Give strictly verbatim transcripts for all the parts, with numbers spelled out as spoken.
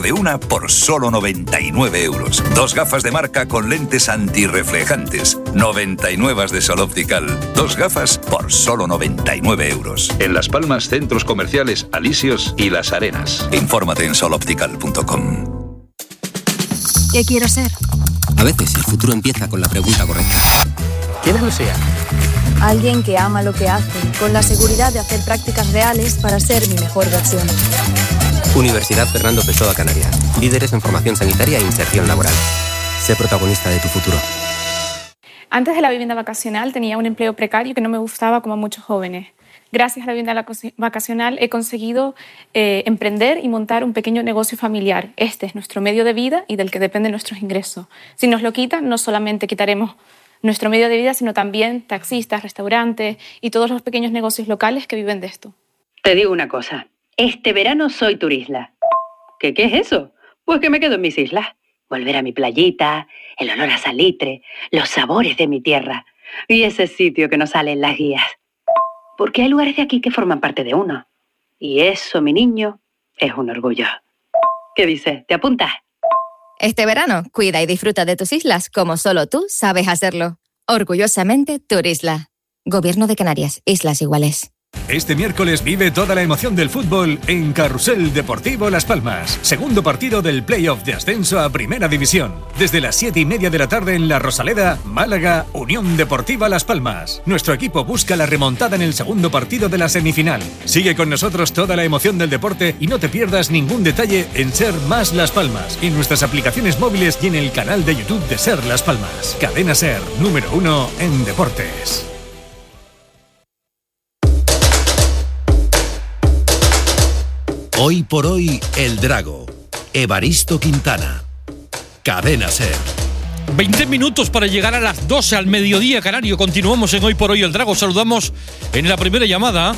de una por solo noventa y nueve euros. Dos gafas de marca con lentes antirreflejantes. noventa y nueve de Sol Optical. Dos gafas por solo noventa y nueve euros. En Las Palmas, centros comerciales Alisios y Las Arenas. Infórmate en sol optical punto com. ¿Qué quiero ser? A veces el futuro empieza con la pregunta correcta. ¿Quién es Lucía? Alguien que ama lo que hace, con la seguridad de hacer prácticas reales para ser mi mejor versión. Universidad Fernando Pessoa Canarias. Líderes en formación sanitaria e inserción laboral. Sé protagonista de tu futuro. Antes de la vivienda vacacional tenía un empleo precario que no me gustaba como a muchos jóvenes. Gracias a la vivienda vacacional he conseguido eh, emprender y montar un pequeño negocio familiar. Este es nuestro medio de vida y del que dependen nuestros ingresos. Si nos lo quitan, no solamente quitaremos nuestro medio de vida, sino también taxistas, restaurantes y todos los pequeños negocios locales que viven de esto. Te digo una cosa. Este verano soy turisla. ¿Qué, qué es eso? Pues que me quedo en mis islas. Volver a mi playita, el olor a salitre, los sabores de mi tierra y ese sitio que nos sale en las guías. Porque hay lugares de aquí que forman parte de uno. Y eso, mi niño, es un orgullo. ¿Qué dices? ¿Te apuntas? Este verano, cuida y disfruta de tus islas como solo tú sabes hacerlo. Orgullosamente, Turisla. Gobierno de Canarias, Islas Iguales. Este miércoles vive toda la emoción del fútbol en Carrusel Deportivo Las Palmas. Segundo partido del playoff de ascenso a Primera División. Desde las siete y media de la tarde en La Rosaleda, Málaga, Unión Deportiva Las Palmas. Nuestro equipo busca la remontada en el segundo partido de la semifinal. Sigue con nosotros toda la emoción del deporte y no te pierdas ningún detalle en Ser Más Las Palmas, en nuestras aplicaciones móviles y en el canal de YouTube de Ser Las Palmas. Cadena Ser, número uno en deportes. Hoy por hoy, El Drago. Evaristo Quintana. Cadena Ser. veinte minutos para llegar a las doce al mediodía canario. Continuamos en Hoy por Hoy, El Drago. Saludamos en la primera llamada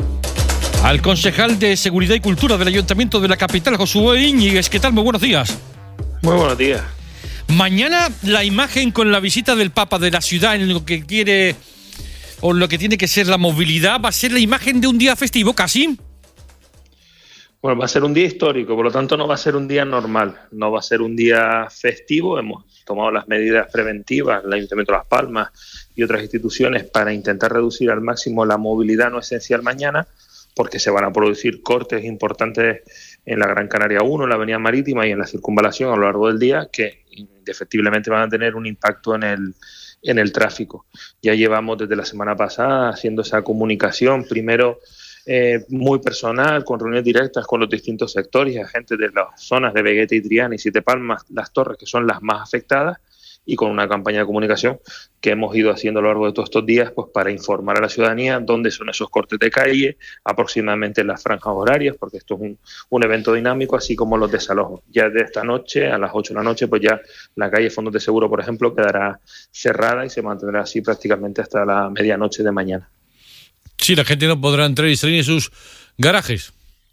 al concejal de Seguridad y Cultura del Ayuntamiento de la capital, Josué Íñiguez. ¿Qué tal? Muy buenos días. Muy buenos días. Mañana la imagen con la visita del Papa de la ciudad en lo que quiere o lo que tiene que ser la movilidad va a ser la imagen de un día festivo casi. Bueno, va a ser un día histórico, por lo tanto no va a ser un día normal, no va a ser un día festivo. Hemos tomado las medidas preventivas, el Ayuntamiento de Las Palmas y otras instituciones, para intentar reducir al máximo la movilidad no esencial mañana, porque se van a producir cortes importantes en la Gran Canaria uno, en la Avenida Marítima y en la Circunvalación a lo largo del día, que indefectiblemente van a tener un impacto en el, en el tráfico. Ya llevamos desde la semana pasada haciendo esa comunicación, primero Eh, muy personal, con reuniones directas con los distintos sectores y agentes de las zonas de Vegueta y Triana y Siete Palmas, Las Torres, que son las más afectadas, y con una campaña de comunicación que hemos ido haciendo a lo largo de todos estos días, pues para informar a la ciudadanía dónde son esos cortes de calle, aproximadamente las franjas horarias, porque esto es un, un evento dinámico, así como los desalojos. Ya de esta noche, a las ocho de la noche, pues ya la calle Fondos de Seguro, por ejemplo, quedará cerrada y se mantendrá así prácticamente hasta la medianoche de mañana. Sí, la gente no podrá entrar y salir en sus garajes.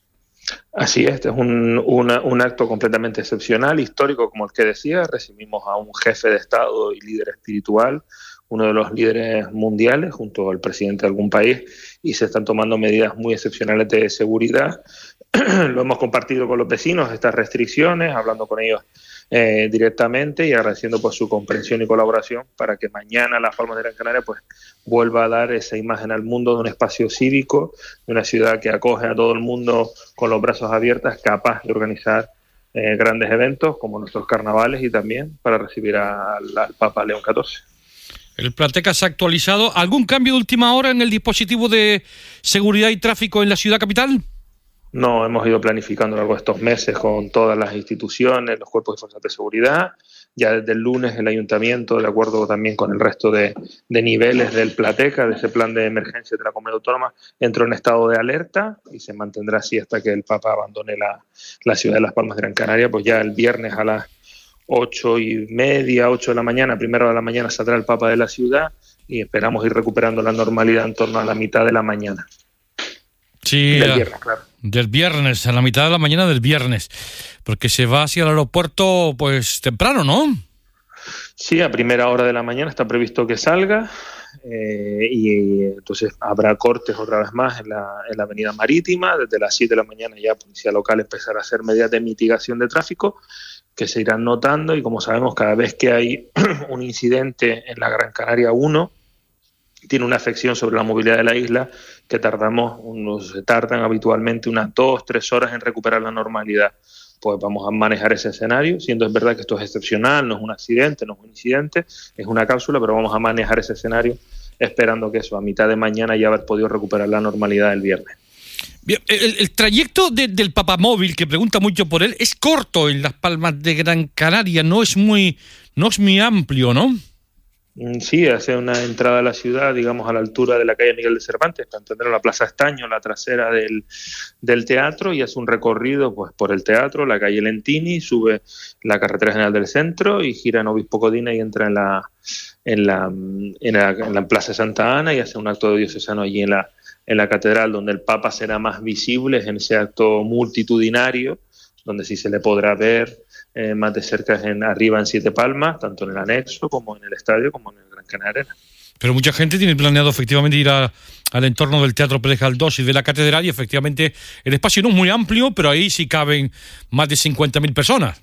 Así es, este es un, una, un acto completamente excepcional, histórico, como el que decía. Recibimos a un jefe de Estado y líder espiritual, uno de los líderes mundiales, junto al presidente de algún país, y se están tomando medidas muy excepcionales de seguridad. Lo hemos compartido con los vecinos, estas restricciones, hablando con ellos Eh, directamente y agradeciendo pues su comprensión y colaboración para que mañana Las Palmas de Gran Canaria pues vuelva a dar esa imagen al mundo de un espacio cívico, de una ciudad que acoge a todo el mundo con los brazos abiertos, capaz de organizar eh, grandes eventos como nuestros carnavales y también para recibir al, al Papa León catorce. El Plateca se ha actualizado. ¿Algún cambio de última hora en el dispositivo de seguridad y tráfico en la ciudad capital? No, hemos ido planificando a lo largo de estos meses con todas las instituciones, los cuerpos de fuerzas de seguridad. Ya desde el lunes el Ayuntamiento, de acuerdo también con el resto de, de niveles del Plateca, de ese plan de emergencia de la Comunidad Autónoma, entró en estado de alerta y se mantendrá así hasta que el Papa abandone la, la ciudad de Las Palmas de Gran Canaria. Pues ya el viernes a las ocho y media, ocho de la mañana, primero de la mañana saldrá el Papa de la ciudad y esperamos ir recuperando la normalidad en torno a la mitad de la mañana. Sí, del viernes, claro. Del viernes, a la mitad de la mañana del viernes, porque se va hacia el aeropuerto pues temprano, ¿no? Sí, a primera hora de la mañana está previsto que salga, eh, y entonces habrá cortes otra vez más en la, en la avenida Marítima. Desde las siete de la mañana ya Policía Local empezará a hacer medidas de mitigación de tráfico que se irán notando, y como sabemos, cada vez que hay un incidente en la Gran Canaria uno, tiene una afección sobre la movilidad de la isla que tardamos unos, se tardan habitualmente unas dos, tres horas en recuperar la normalidad. Pues vamos a manejar ese escenario, siendo es verdad que esto es excepcional, no es un accidente, no es un incidente, es una cápsula, pero vamos a manejar ese escenario esperando que eso, a mitad de mañana ya haber podido recuperar la normalidad el viernes. Bien, el, el trayecto de, del Papamóvil, que pregunta mucho por él, es corto en Las Palmas de Gran Canaria, no es muy, no es muy amplio, ¿no? Sí, hace una entrada a la ciudad, digamos, a la altura de la calle Miguel de Cervantes, para entender la Plaza Estaño, la trasera del, del teatro, y hace un recorrido pues por el teatro, la calle Lentini, sube la carretera general del centro y gira en Obispo Codina y entra en la, en la, en la, en la Plaza Santa Ana y hace un acto diocesano allí en la, en la catedral, donde el Papa será más visible en ese acto multitudinario, donde sí se le podrá ver Eh, más de cerca en arriba en Siete Palmas, tanto en el anexo como en el estadio, como en el Gran Canaria Arena. Pero mucha gente tiene planeado efectivamente ir a, al entorno del Teatro Pérez Galdós y de la catedral, y efectivamente el espacio no es muy amplio, pero ahí sí caben más de cincuenta mil personas.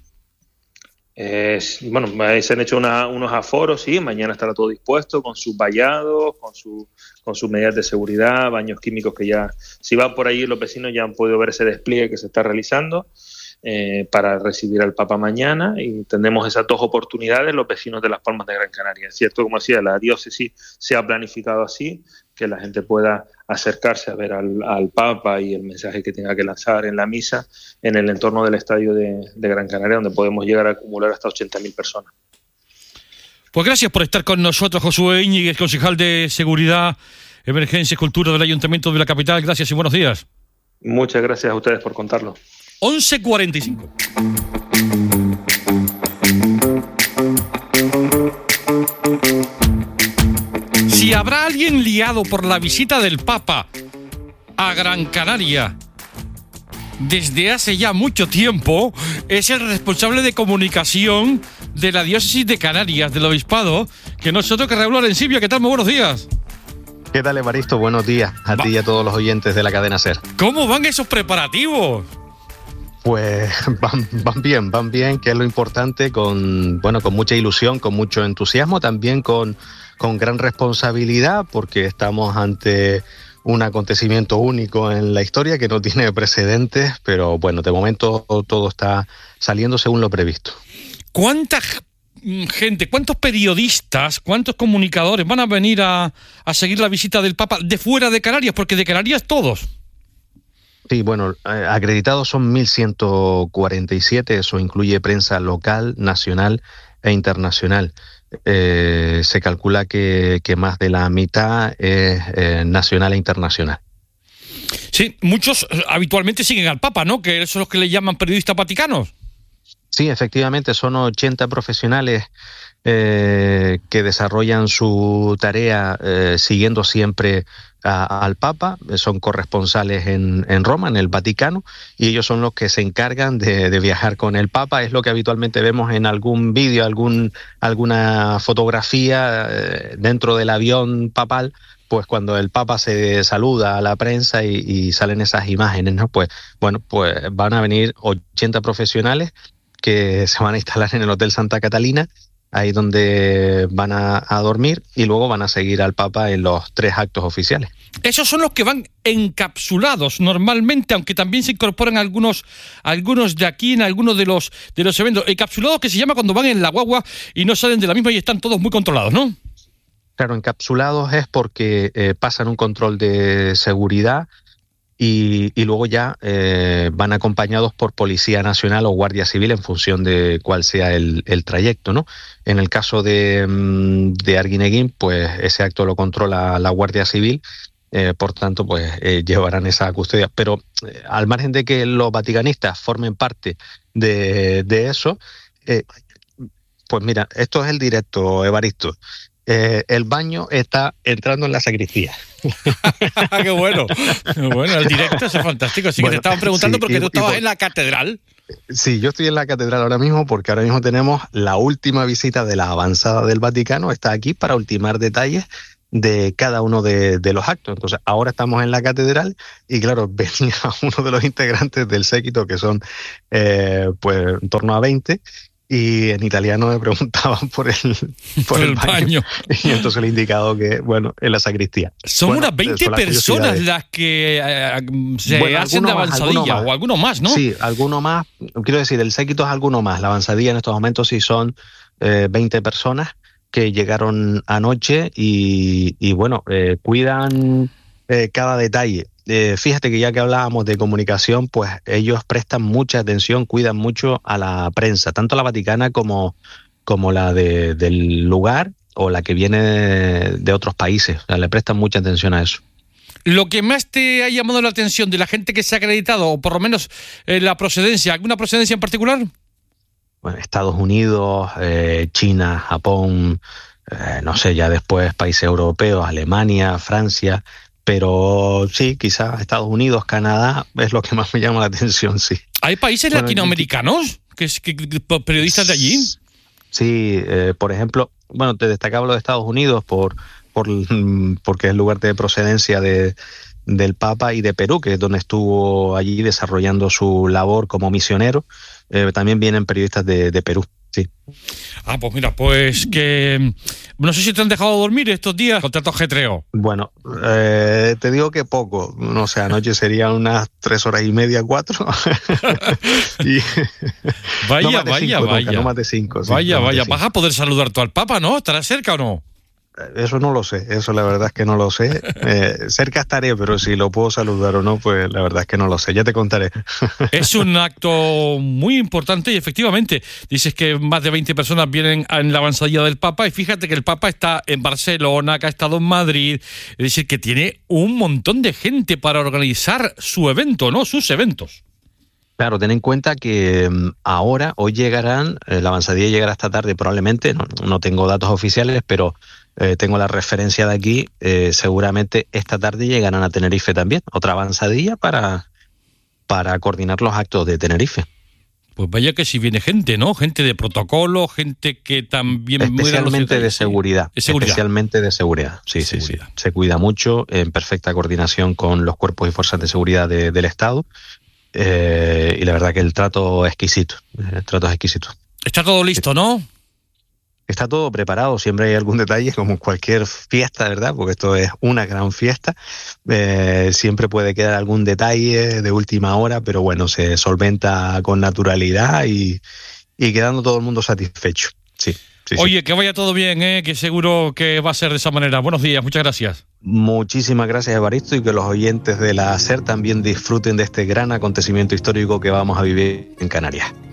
Eh, bueno, ahí se han hecho una, unos aforos, sí, mañana estará todo dispuesto con sus vallados, con, su, con sus medidas de seguridad, baños químicos que ya, si van por ahí los vecinos ya han podido ver ese despliegue que se está realizando. Eh, para recibir al Papa mañana, y tendremos esas dos oportunidades los vecinos de Las Palmas de Gran Canaria. Es cierto, como decía, la diócesis se ha planificado así, que la gente pueda acercarse a ver al, al Papa y el mensaje que tenga que lanzar en la misa en el entorno del estadio de, de Gran Canaria, donde podemos llegar a acumular hasta ochenta mil personas. Pues gracias por estar con nosotros, Josué Íñiguez, concejal de Seguridad, Emergencia y Cultura del Ayuntamiento de la capital. Gracias y buenos días. Muchas gracias a ustedes por contarlo. once cuarenta y cinco. Si habrá alguien liado por la visita del Papa a Gran Canaria desde hace ya mucho tiempo, es el responsable de comunicación de la diócesis de Canarias, del obispado, que nosotros que Raúl Arencibia. ¿Qué tal? Muy buenos días. ¿Qué tal, Evaristo? Buenos días a Va. ti y a todos los oyentes de la cadena SER. ¿Cómo van esos preparativos? Pues van, van bien, van bien, que es lo importante, con bueno, con mucha ilusión, con mucho entusiasmo, también con, con gran responsabilidad, porque estamos ante un acontecimiento único en la historia que no tiene precedentes, pero bueno, de momento todo está saliendo según lo previsto. ¿Cuánta gente, cuántos periodistas, cuántos comunicadores van a venir a, a seguir la visita del Papa de fuera de Canarias? Porque de Canarias todos. Sí, bueno, eh, acreditados son mil ciento cuarenta y siete, eso incluye prensa local, nacional e internacional. Eh, se calcula que, que más de la mitad es eh, nacional e internacional. Sí, muchos habitualmente siguen al Papa, ¿no? Que son los que le llaman periodistas vaticanos. Sí, efectivamente, son ochenta profesionales eh, que desarrollan su tarea eh, siguiendo siempre a, al Papa. Son corresponsales en, en Roma, en el Vaticano, y ellos son los que se encargan de, de viajar con el Papa. Es lo que habitualmente vemos en algún vídeo, algún, alguna fotografía eh, dentro del avión papal, pues cuando el Papa se saluda a la prensa y, y salen esas imágenes, ¿no? Pues bueno, pues van a venir ochenta profesionales que se van a instalar en el Hotel Santa Catalina, ahí donde van a, a dormir, y luego van a seguir al Papa en los tres actos oficiales. Esos son los que van encapsulados normalmente, aunque también se incorporan algunos algunos de aquí en algunos de los de los eventos. Encapsulados, que se llama cuando van en la guagua y no salen de la misma y están todos muy controlados, ¿no? Claro, encapsulados es porque eh, pasan un control de seguridad y, y luego ya eh, van acompañados por Policía Nacional o Guardia Civil en función de cuál sea el, el trayecto, ¿no? En el caso de, de Arguineguín, pues ese acto lo controla la Guardia Civil, eh, por tanto, pues eh, llevarán esa custodia. Pero eh, al margen de que los vaticanistas formen parte de, de eso, eh, pues mira, esto es el directo, Evaristo. Eh, el baño está entrando en la sacristía. ¡Qué bueno! Bueno, el directo es fantástico. Así bueno, que te estaban preguntando sí, porque y, tú estabas por, en la catedral. Sí, yo estoy en la catedral ahora mismo porque ahora mismo tenemos la última visita de la avanzada del Vaticano. Está aquí para ultimar detalles de cada uno de, de los actos. Entonces, ahora estamos en la catedral y, claro, venía uno de los integrantes del séquito, que son eh, pues en torno a veinte, y en italiano me preguntaban por el, por por el el baño. baño. Y entonces le he indicado que, bueno, en la sacristía. Son Bueno, unas veinte son las personas curiosidades. las que eh, se Bueno, hacen de alguno más, avanzadilla, alguno más. o alguno más, ¿no? Sí, alguno más. Quiero decir, el séquito es alguno más. La avanzadilla en estos momentos sí son eh, veinte personas que llegaron anoche y, y bueno, eh, cuidan eh, cada detalle. Eh, fíjate que ya que hablábamos de comunicación, pues ellos prestan mucha atención, cuidan mucho a la prensa, tanto la vaticana como, como la de, del lugar o la que viene de otros países. O sea, le prestan mucha atención a eso. Lo que más te ha llamado la atención de la gente que se ha acreditado, o por lo menos eh, la procedencia, ¿alguna procedencia en particular? Bueno, Estados Unidos, eh, China, Japón, eh, no sé, ya después países europeos, Alemania, Francia, pero sí, quizás Estados Unidos, Canadá, es lo que más me llama la atención, sí. ¿Hay países Bueno, latinoamericanos que, que, que periodistas de allí? Sí, eh, por ejemplo, bueno, te destacaba lo de Estados Unidos por, por porque es el lugar de procedencia de, del Papa, y de Perú, que es donde estuvo allí desarrollando su labor como misionero. Eh, también vienen periodistas de, de Perú, sí. Ah, pues mira, pues que... No sé si te han dejado dormir estos días con tanto ajetreo. Bueno, eh, te digo que poco. No sé, anoche serían unas tres horas y media, cuatro. y vaya, no más de vaya, cinco, vaya. Nunca, no más de cinco. Sí, vaya, no más de vaya. cinco. Vas a poder saludar tú al Papa, ¿no? ¿Estarás cerca o no? Eso no lo sé, eso la verdad es que no lo sé. Eh, cerca estaré, pero si lo puedo saludar o no, pues la verdad es que no lo sé. Ya te contaré. Es un acto muy importante y efectivamente dices que más de veinte personas vienen en la avanzadilla del Papa, y fíjate que el Papa está en Barcelona, que ha estado en Madrid, es decir, que tiene un montón de gente para organizar su evento, ¿no? Sus eventos. Claro, ten en cuenta que um, ahora, hoy llegarán, eh, la avanzadilla llegará esta tarde probablemente, no, no tengo datos oficiales, pero eh, tengo la referencia de aquí, eh, seguramente esta tarde llegarán a Tenerife también, otra avanzadilla para, para coordinar los actos de Tenerife. Pues vaya que si viene gente, ¿no? Gente de protocolo, gente que también... Especialmente de seguridad, de seguridad. Especialmente de seguridad, sí, sí, sí. Se cuida mucho, en perfecta coordinación con los cuerpos y fuerzas de seguridad de, del Estado. Eh, y la verdad que el trato es exquisito, el trato es exquisito. Está todo listo, ¿no? Está todo preparado, siempre hay algún detalle, como cualquier fiesta, ¿verdad? Porque esto es una gran fiesta. Eh, siempre puede quedar algún detalle de última hora, pero bueno, se solventa con naturalidad y, y quedando todo el mundo satisfecho. Sí, sí, Oye, sí. que vaya todo bien, ¿eh? Que seguro que va a ser de esa manera. Buenos días, muchas gracias. Muchísimas gracias, Evaristo, y que los oyentes de la SER también disfruten de este gran acontecimiento histórico que vamos a vivir en Canarias.